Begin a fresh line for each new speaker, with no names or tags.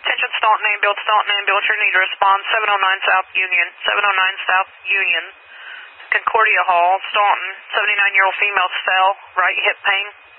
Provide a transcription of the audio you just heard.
Attention Staunton ambulance, you need to respond 709 South Union, 709 South Union, Concordia Hall, Staunton, 79-year-old female fell, right hip pain.